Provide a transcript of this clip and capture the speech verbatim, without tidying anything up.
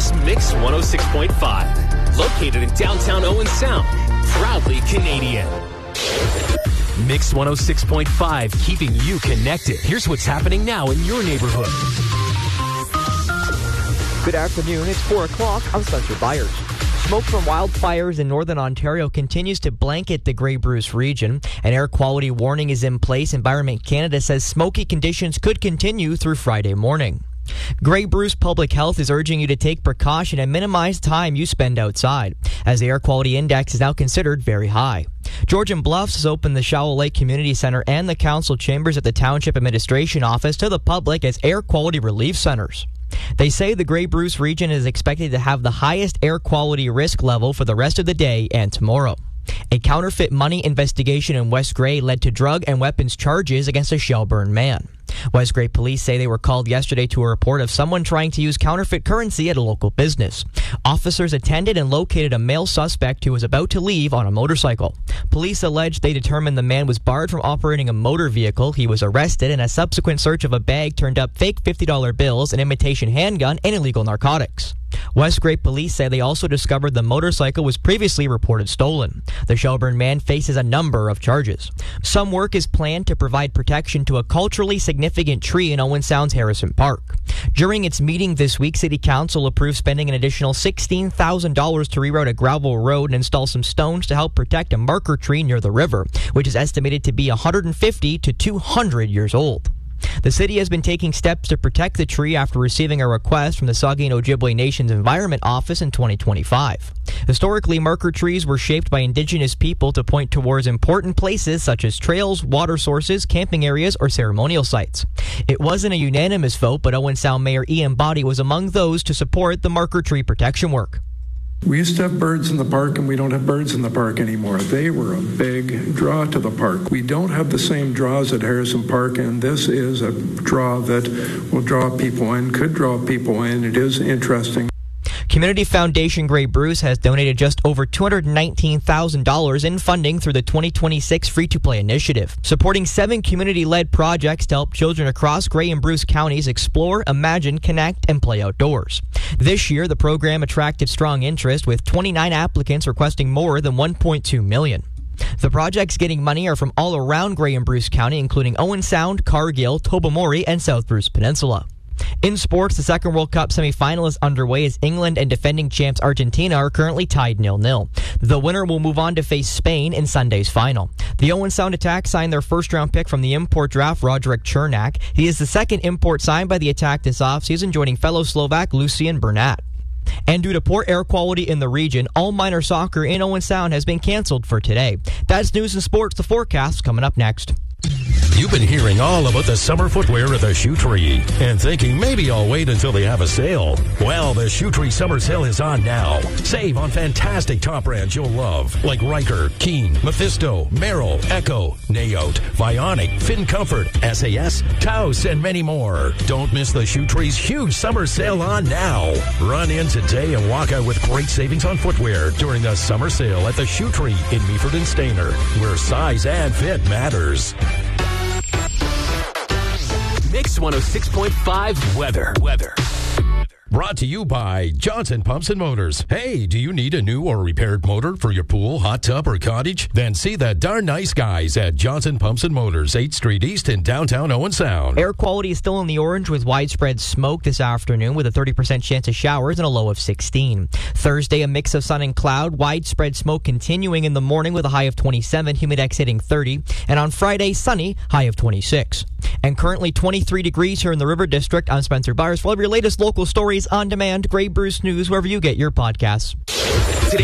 best Mix one oh six point five. Located in downtown Owen Sound. Proudly Canadian. Mix one oh six point five, keeping you connected. Here's what's happening now in your neighborhood. Good afternoon. It's four o'clock. I'm Spencer Byers. Smoke from wildfires in northern Ontario continues to blanket the Grey Bruce region. An air quality warning is in place. Environment Canada says smoky conditions could continue through Friday morning. Grey Bruce Public Health is urging you to take precaution and minimize time you spend outside, as the air quality index is now considered very high. Georgian Bluffs has opened the Shallow Lake Community Centre and the council chambers at the Township Administration Office to the public as air quality relief centres. They say the Grey Bruce region is expected to have the highest air quality risk level for the rest of the day and tomorrow. A counterfeit money investigation in West Grey led to drug and weapons charges against a Shelburne man. West Grey police say they were called yesterday to a report of someone trying to use counterfeit currency at a local business. Officers attended and located a male suspect who was about to leave on a motorcycle. Police alleged they determined the man was barred from operating a motor vehicle. He was arrested, and a subsequent search of a bag turned up fake fifty dollar bills, an imitation handgun, and illegal narcotics. West Grey police say they also discovered the motorcycle was previously reported stolen. The Shelburne man faces a number of charges. Some work is planned to provide protection to a culturally significant tree in Owen Sound's Harrison Park. During its meeting this week, City Council approved spending an additional sixteen thousand dollars to reroute a gravel road and install some stones to help protect a marker tree near the river, which is estimated to be one hundred fifty to two hundred years old. The city has been taking steps to protect the tree after receiving a request from the Saugeen Ojibwe Nation's Environment Office in twenty twenty-five. Historically, marker trees were shaped by Indigenous people to point towards important places such as trails, water sources, camping areas, or ceremonial sites. It wasn't a unanimous vote, but Owen Sound Mayor Ian Boddy was among those to support the marker tree protection work. We used to have birds in the park, and we don't have birds in the park anymore. They were a big draw to the park. We don't have the same draws at Harrison Park, and this is a draw that will draw people in, could draw people in. It is interesting. Community Foundation Grey Bruce has donated just over two hundred nineteen thousand dollars in funding through the twenty twenty-six Free-to-Play initiative, supporting seven community-led projects to help children across Grey and Bruce counties explore, imagine, connect, and play outdoors. This year, the program attracted strong interest, with twenty-nine applicants requesting more than one point two million dollars. The projects getting money are from all around Grey and Bruce County, including Owen Sound, Cargill, Tobermory, and South Bruce Peninsula. In sports, the second World Cup semi-final is underway as England and defending champs Argentina are currently tied nil nil. The winner will move on to face Spain in Sunday's final. The Owen Sound Attack signed their first-round pick from the import draft, Roderick Chernak. He is the second import signed by the Attack this offseason, joining fellow Slovak Lucian Bernat. And due to poor air quality in the region, all minor soccer in Owen Sound has been canceled for today. That's news and sports. The forecast coming up next. You've been hearing all about the summer footwear at the Shoe Tree and thinking maybe I'll wait until they have a sale. Well, the Shoe Tree summer sale is on now. Save on fantastic top brands you'll love, like Riker, Keen, Mephisto, Merrill, Echo, Naote, Vionic, Fin Comfort, S A S, Taos, and many more. Don't miss the Shoe Tree's huge summer sale on now. Run in today and walk out with great savings on footwear during the summer sale at the Shoe Tree in Meaford and Stayner, where size and fit matters. Mix one oh six point five weather. Weather. Brought to you by Johnson Pumps and Motors. Hey, do you need a new or repaired motor for your pool, hot tub, or cottage? Then see the darn nice guys at Johnson Pumps and Motors, eighth Street East in downtown Owen Sound. Air quality is still in the orange with widespread smoke this afternoon with a thirty percent chance of showers and a low of sixteen. Thursday, a mix of sun and cloud, widespread smoke continuing in the morning with a high of twenty-seven, humidex hitting thirty. And on Friday, sunny, high of twenty-six. And currently twenty-three degrees here in the River District. I'm Spencer Byers. For all of your latest local stories on demand, Grey Bruce News, wherever you get your podcasts.